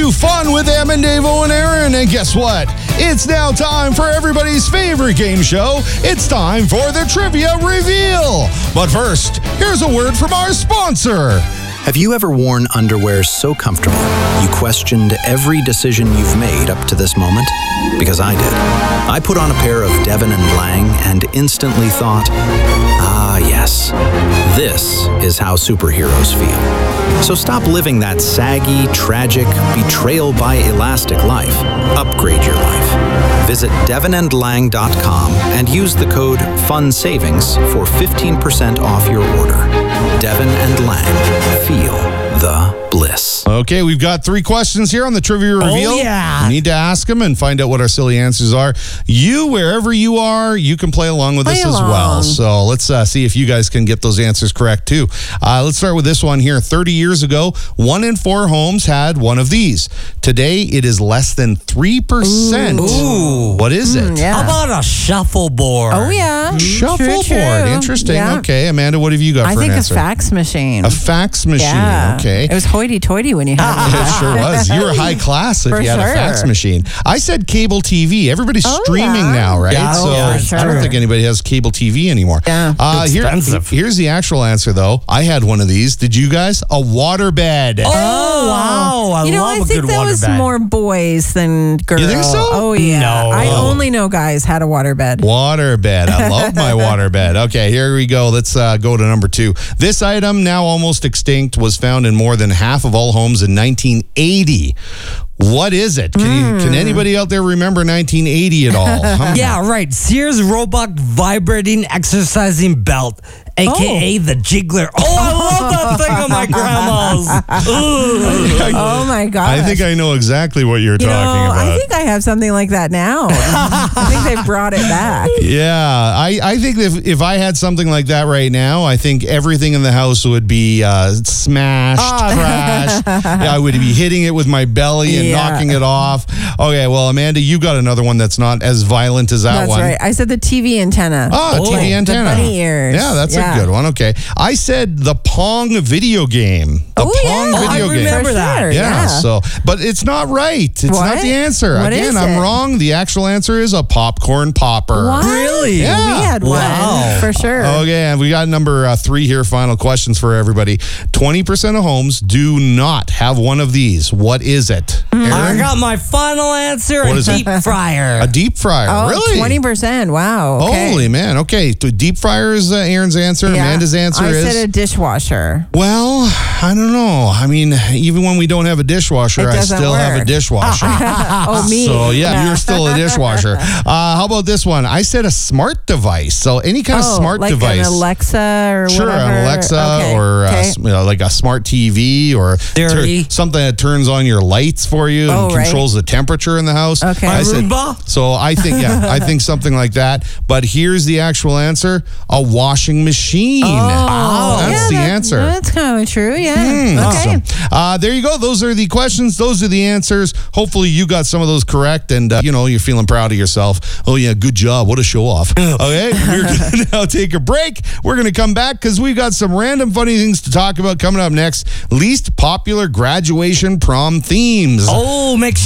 you fun with Em and Davo and Aaron. And guess what? It's now time for everybody's favorite game show. It's time for the Trivia Reveal. But first, here's a word from our sponsor. Have you ever worn underwear so comfortable you questioned every decision you've made up to this moment? Because I did. I put on a pair of Devon and Lang and instantly thought, ah yes, this is how superheroes feel. So stop living that saggy, tragic, betrayal by elastic life. Upgrade your life. Visit devonandlang.com and use the code FUNSAVINGS for 15% off your order. Devon and Lang. Feel the bliss. Okay, we've got 3 questions here on the Trivia Reveal. Oh, yeah. We need to ask them and find out what our silly answers are. You, wherever you are, you can play along with us as well. So let's see if you guys can get those answers correct too. Let's start with this one here. 30 years ago, 1 in 4 homes had one of these. Today, it is less than 3%. Ooh. What is it? Yeah. How about a shuffleboard? Oh, yeah. Shuffleboard. True. Interesting. Yeah. Okay, Amanda, what have you got I for an think answer? a fax machine. A fax machine. Yeah. Okay. It was hoity-toity when you had it. It sure was. You were high class if For you had a sure. fax machine. I said cable TV. Everybody's streaming now, right? Yeah, so for I sure. don't think anybody has cable TV anymore. Yeah. Expensive. Here's the actual answer, though. I had one of these. Did you guys? A waterbed. Oh, wow. I love I a think good that was waterbed. more boys than girls. You think so? Oh, yeah. No. I only know guys had a waterbed. Waterbed. I love my waterbed. Okay, here we go. Let's go to number 2. This item, now almost extinct, was found in more than half of all homes in 1980. What is it? Can anybody out there remember 1980 at all? Yeah, right. Sears Roebuck vibrating exercising belt, a.k.a. the Jiggler. Oh, I love that thing on my grandma's. Ooh. Oh, my gosh. I think I know exactly what you're You know, talking about. I think I have something like that now. I think they've brought it back. Yeah, I think if I had something like that right now, I think everything in the house would be smashed, trashed. I would be hitting it with my belly and knocking it off. Okay, well, Amanda, you got another one that's not as violent as that That's one. right. I said the TV antenna. Oh, TV Like antenna. The bunny ears. Yeah, that's a good one. Okay. I said the Pong video game. The Pong video I game. remember For that. sure, Yeah, so, but it's not right. It's not What? the answer. What Again, is I'm it? wrong. The actual answer is a popcorn popper. What? Really? Yeah. We had one, Wow. for sure. Okay, and we got number 3 here. Final questions for everybody. 20% of homes do not have one of these. What is it? I Aaron? got my final answer. What is it? Deep fryer. A deep fryer. Oh, Really? 20%. Wow. Okay. Holy man. Okay, so deep fryer is Aaron's answer. Yeah. Amanda's answer I is? said a dishwasher. Well, I don't know. I mean, even when we don't have a dishwasher, It I doesn't still have a work. dishwasher. Oh, me. So, yeah, you're still a dishwasher. How about this one? I said a smart device. So, any kind of smart like device. an Alexa or Sure, whatever. an Alexa Okay. or Okay. like a smart TV or Siri. something that turns on your lights for you and Oh, right. controls the temperature in the house. Okay. I said- Roomba? so I think, I think something like that. But here's the actual answer: a washing machine. That's the answer. That's kind of true. Yeah. Okay. Awesome. There you go. Those are the questions. Those are the answers. Hopefully you got some of those correct and, you're feeling proud of yourself. Oh, yeah, good job. What a show off. Okay, we're going to now take a break. We're going to come back because we've got some random funny things to talk about coming up next. Least popular graduation prom themes. Oh, make sure